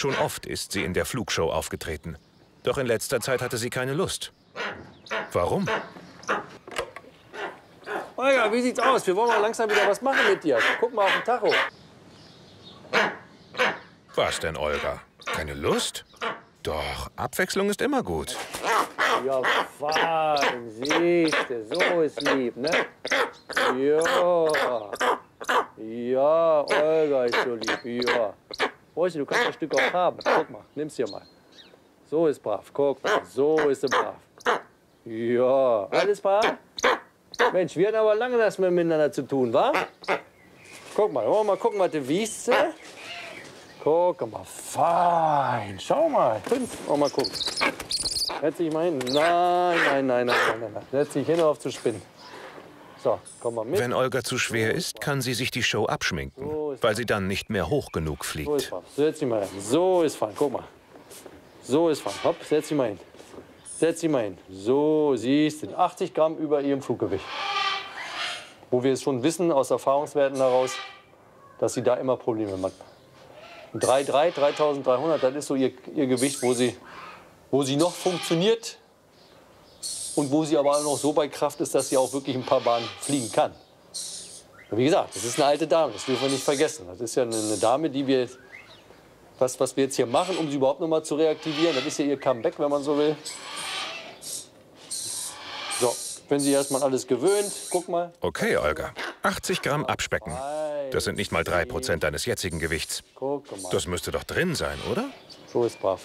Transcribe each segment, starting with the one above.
Schon oft ist sie in der Flugshow aufgetreten. Doch in letzter Zeit hatte sie keine Lust. Warum? Olga, wie sieht's aus? Wir wollen mal langsam wieder was machen mit dir. Guck mal auf den Tacho. Was denn, Olga? Keine Lust? Doch, Abwechslung ist immer gut. Ja, fein, siehste, so ist lieb, ne? Ja. Ja, Olga ist so lieb, ja. Bräuchte, du kannst ein Stück auch haben. Guck mal, nimm's dir mal. So ist brav, guck mal, so ist sie brav. Ja, alles brav? Mensch, wir hatten aber lange das miteinander zu tun, wa? Guck mal, wollen wir mal gucken, was du wiegst. Guck mal, fein. Schau mal, 5. Wollen wir mal gucken. Setz dich mal hin. Nein. Setz dich hin, auf zu spinnen. So, komm mal mit. Wenn Olga zu schwer ist, kann sie sich die Show abschminken, weil sie dann nicht mehr hoch genug fliegt. So ist fein. Setz dich mal hin. So ist fein, guck mal. So ist fein. Hopp, setz dich mal hin. Setz dich mal hin. So, siehst du, 80 Gramm über ihrem Fluggewicht. Wo wir es schon wissen, aus Erfahrungswerten heraus, dass sie da immer Probleme hat. 3,3, 3.300, das ist so ihr Gewicht, wo sie noch funktioniert und wo sie aber auch noch so bei Kraft ist, dass sie auch wirklich ein paar Bahnen fliegen kann. Und wie gesagt, das ist eine alte Dame, das dürfen wir nicht vergessen. Das ist ja eine Dame, die wir, was wir jetzt hier machen, um sie überhaupt noch mal zu reaktivieren, das ist ja ihr Comeback, wenn man so will. So, wenn sie erst mal alles gewöhnt, guck mal. Okay, Olga, 80 Gramm abspecken. Das sind nicht mal 3% deines jetzigen Gewichts. Guck mal. Das müsste doch drin sein, oder? So ist brav.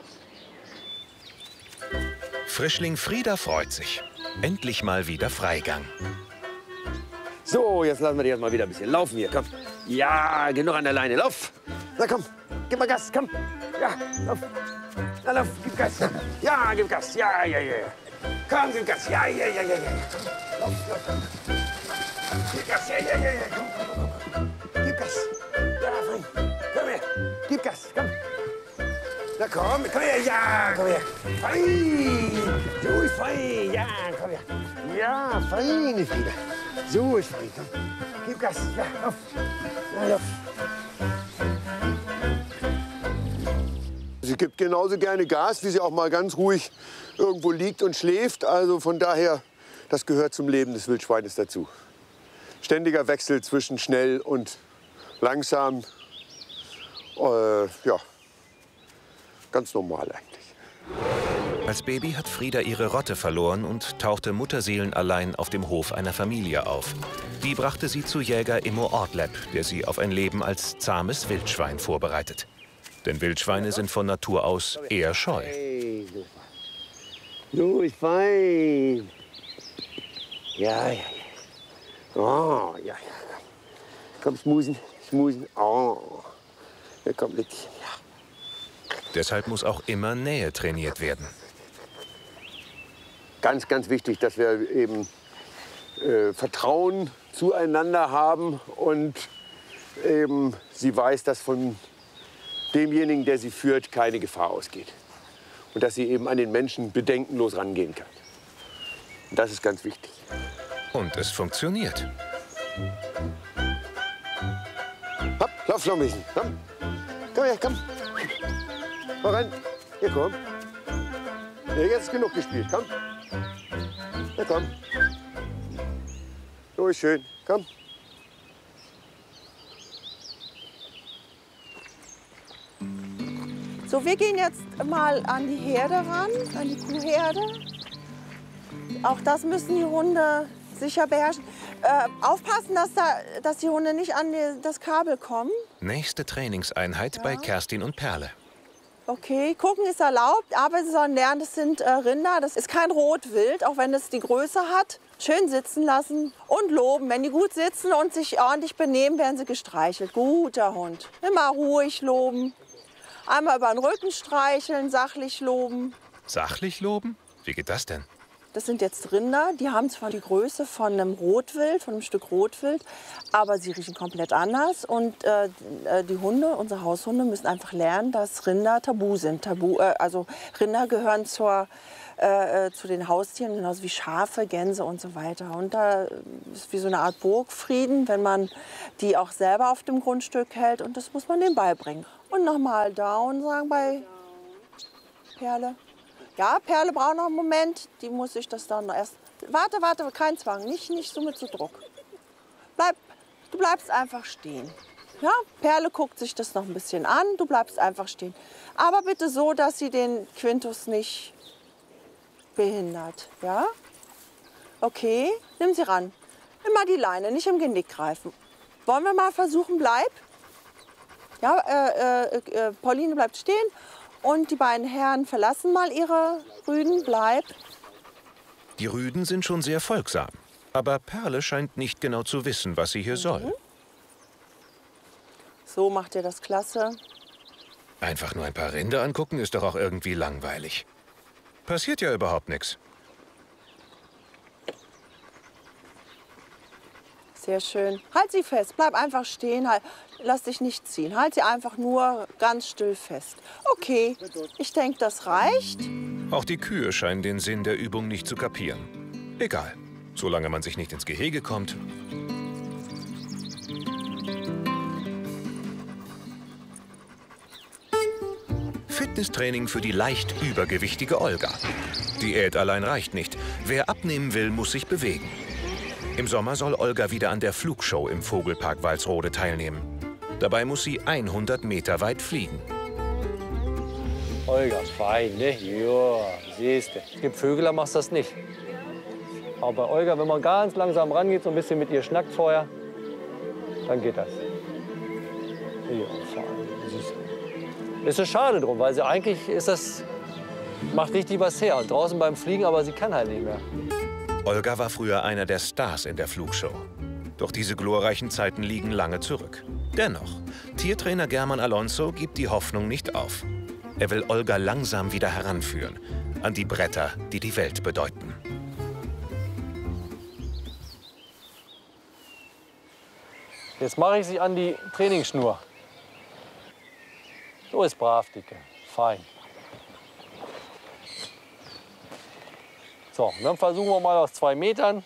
Frischling Frieda freut sich. Endlich mal wieder Freigang. So, jetzt lassen wir dich mal wieder ein bisschen laufen hier, komm. Ja, genug an der Leine, lauf. Na komm, gib mal Gas, komm. Ja, lauf. Na, lauf, gib Gas. Ja, gib Gas, ja. Komm, gib Gas, ja. Lauf. Gib Gas, ja. Komm. Gib Gas. Ja, fein. Komm her, gib Gas, komm. Na komm her, ja, komm her. Fein. So ist fein, ja, komm her. Ja, fein, Frieda. So ist fein, komm. Gib Gas, ja, lauf. Ja, lauf. Sie gibt genauso gerne Gas, wie sie auch mal ganz ruhig irgendwo liegt und schläft. Also von daher, das gehört zum Leben des Wildschweines dazu. Ständiger Wechsel zwischen schnell und langsam. Ja, ganz normal eigentlich. Als Baby hat Frieda ihre Rotte verloren und tauchte mutterseelenallein auf dem Hof einer Familie auf. Die brachte sie zu Jäger Immo Ortleb, der sie auf ein Leben als zahmes Wildschwein vorbereitet. Denn Wildschweine sind von Natur aus eher scheu. So ist fein. Ja. Oh, ja. Komm, schmusen. Oh, ja, komm, Littchen, ja. Deshalb muss auch immer Nähe trainiert werden. Ganz, ganz wichtig, dass wir eben Vertrauen zueinander haben und eben sie weiß, dass von demjenigen, der sie führt, keine Gefahr ausgeht. Und dass sie eben an den Menschen bedenkenlos rangehen kann. Und das ist ganz wichtig. Und es funktioniert. Hopp, lauf noch ein bisschen. Komm. Komm her, komm. Mal rein. Hier, komm. Ja, jetzt ist genug gespielt. Komm. Ja, komm. So ist schön. Komm. So, wir gehen jetzt mal an die Herde ran, an die Kuhherde. Auch das müssen die Hunde sicher beherrschen. Aufpassen, dass die Hunde nicht an das Kabel kommen. Nächste Trainingseinheit bei Kerstin und Perle. Okay, gucken ist erlaubt, aber sie sollen lernen, das sind Rinder. Das ist kein Rotwild, auch wenn es die Größe hat. Schön sitzen lassen und loben. Wenn die gut sitzen und sich ordentlich benehmen, werden sie gestreichelt. Guter Hund. Immer ruhig loben. Einmal über den Rücken streicheln, sachlich loben. Sachlich loben? Wie geht das denn? Das sind jetzt Rinder, die haben zwar die Größe von einem Rotwild, von einem Stück Rotwild, aber sie riechen komplett anders. Und die Hunde, unsere Haushunde, müssen einfach lernen, dass Rinder tabu sind. Also Rinder gehören zur zu den Haustieren, genauso wie Schafe, Gänse und so weiter. Und da ist wie so eine Art Burgfrieden, wenn man die auch selber auf dem Grundstück hält. Und das muss man denen beibringen. Und nochmal down sagen bei Perle. Ja, Perle braucht noch einen Moment. Die muss ich das dann erst... Warte, warte, kein Zwang. Nicht so mit so Druck. Du bleibst einfach stehen. Ja, Perle guckt sich das noch ein bisschen an. Du bleibst einfach stehen. Aber bitte so, dass sie den Quintus nicht behindert. Ja? Okay, nimm sie ran. Immer die Leine, nicht im Genick greifen. Wollen wir mal versuchen, bleib? Ja, Pauline bleibt stehen und die beiden Herren verlassen mal ihre Rüden. Bleib. Die Rüden sind schon sehr folgsam. Aber Perle scheint nicht genau zu wissen, was sie hier soll. So macht ihr das klasse. Einfach nur ein paar Rinder angucken ist doch auch irgendwie langweilig. Passiert ja überhaupt nichts. Sehr schön. Halt sie fest, bleib einfach stehen. Lass dich nicht ziehen. Halt sie einfach nur ganz still fest. Okay, ich denke, das reicht. Auch die Kühe scheinen den Sinn der Übung nicht zu kapieren. Egal, solange man sich nicht ins Gehege kommt. Fitnesstraining für die leicht übergewichtige Olga. Diät allein reicht nicht. Wer abnehmen will, muss sich bewegen. Im Sommer soll Olga wieder an der Flugshow im Vogelpark Walsrode teilnehmen. Dabei muss sie 100 Meter weit fliegen. Olga, fein, ne? Ja, siehst du. Es gibt Vögel, da machst du das nicht. Aber bei Olga, wenn man ganz langsam rangeht, so ein bisschen mit ihr schnackt vorher, dann geht das. Ja, fein, siehst du. Ist es schade drum, weil sie eigentlich ist das, macht richtig was her. Und draußen beim Fliegen, aber sie kann halt nicht mehr. Olga war früher einer der Stars in der Flugshow. Doch diese glorreichen Zeiten liegen lange zurück. Dennoch, Tiertrainer German Alonso gibt die Hoffnung nicht auf. Er will Olga langsam wieder heranführen an die Bretter, die die Welt bedeuten. Jetzt mache ich sie an die Trainingsschnur. So ist brav, Dicke. Fein. So, und dann versuchen wir mal aus 2 Metern.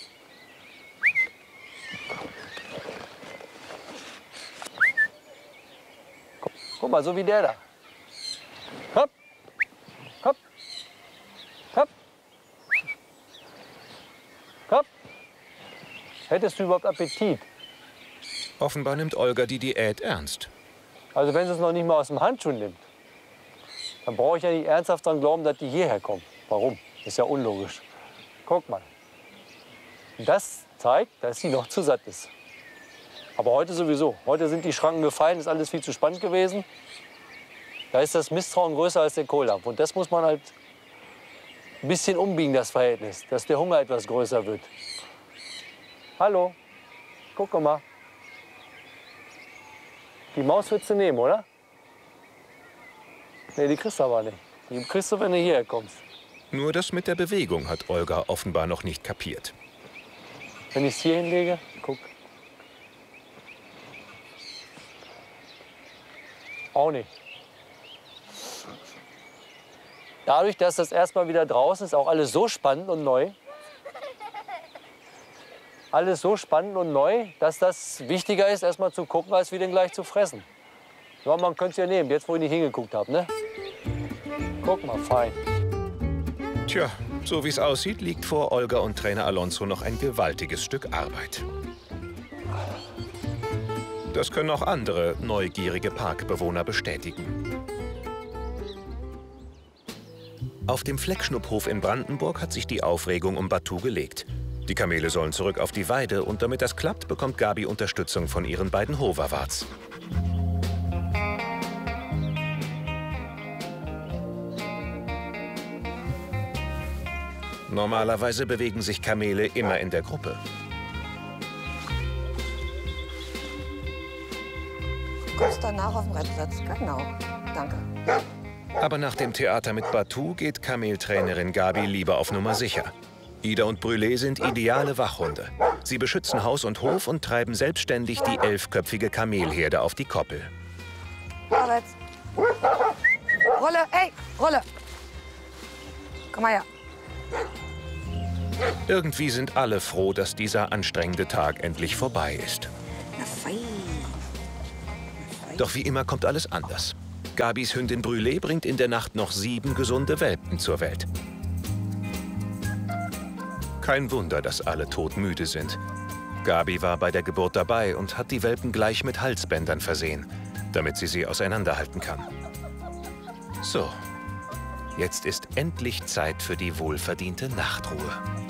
Guck mal, so wie der da. Hopp, hopp, hopp, hopp. Hättest du überhaupt Appetit? Offenbar nimmt Olga die Diät ernst. Also wenn sie es noch nicht mal aus dem Handschuh nimmt, dann brauche ich ja nicht ernsthaft daran glauben, dass die hierher kommt. Warum? Ist ja unlogisch. Guck mal. Das zeigt, dass sie noch zu satt ist. Aber heute sowieso. Heute sind die Schranken gefallen, ist alles viel zu spannend gewesen. Da ist das Misstrauen größer als der Kohldampf. Und das muss man halt ein bisschen umbiegen, das Verhältnis, dass der Hunger etwas größer wird. Hallo, guck mal. Die Maus willst du nehmen, oder? Nee, die kriegst du aber nicht. Die kriegst du, wenn du hierher kommst. Nur das mit der Bewegung hat Olga offenbar noch nicht kapiert. Wenn ich es hier hinlege, guck. Auch nicht. Dadurch, dass das erstmal wieder draußen ist, auch alles so spannend und neu. Alles so spannend und neu, dass das wichtiger ist, erstmal zu gucken, als wieder gleich zu fressen. Ja, man könnte es ja nehmen, jetzt wo ich nicht hingeguckt habe, ne? Guck mal, fein. Tja, so wie es aussieht, liegt vor Olga und Trainer Alonso noch ein gewaltiges Stück Arbeit. Das können auch andere neugierige Parkbewohner bestätigen. Auf dem Fleckschnupphof in Brandenburg hat sich die Aufregung um Batu gelegt. Die Kamele sollen zurück auf die Weide und damit das klappt, bekommt Gabi Unterstützung von ihren beiden Hoverwarts. Normalerweise bewegen sich Kamele immer in der Gruppe. Kurz danach auf dem Rennplatz, genau. Danke. Aber nach dem Theater mit Batu geht Kameltrainerin Gabi lieber auf Nummer sicher. Ida und Brûlé sind ideale Wachhunde. Sie beschützen Haus und Hof und treiben selbstständig die 11-köpfige Kamelherde auf die Koppel. Vorwärts. Rolle, hey, Rolle. Komm mal her. Irgendwie sind alle froh, dass dieser anstrengende Tag endlich vorbei ist. Na fein. Doch wie immer kommt alles anders. Gabis Hündin Brûlé bringt in der Nacht noch 7 gesunde Welpen zur Welt. Kein Wunder, dass alle todmüde sind. Gabi war bei der Geburt dabei und hat die Welpen gleich mit Halsbändern versehen, damit sie auseinanderhalten kann. So, jetzt ist endlich Zeit für die wohlverdiente Nachtruhe.